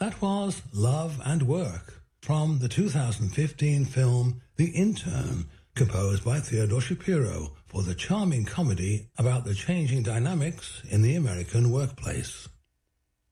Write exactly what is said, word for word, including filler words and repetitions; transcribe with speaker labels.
Speaker 1: That was Love and Work from the two thousand fifteen film The Intern, composed by Theodore Shapiro for the charming comedy about the changing dynamics in the American workplace.